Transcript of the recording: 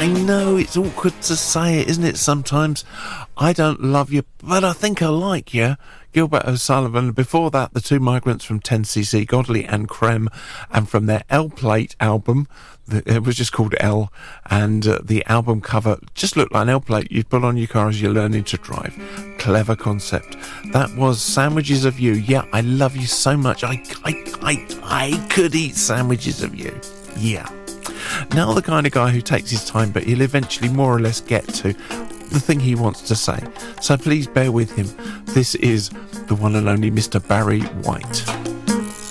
I know it's awkward to say it, isn't it, sometimes? I don't love you, but I think I like you. Gilbert O'Sullivan. Before that, the two migrants from 10cc, Godley and Creme, and from their L-Plate album, it was just called L, and the album cover just looked like an L-Plate you'd put on your car as you're learning to drive. Clever concept. That was Sandwiches of You. Yeah, I love you so much. I could eat sandwiches of you. Yeah. Now the kind of guy who takes his time, but he'll eventually more or less get to the thing he wants to say. So please bear with him. This is the one and only Mr. Barry White.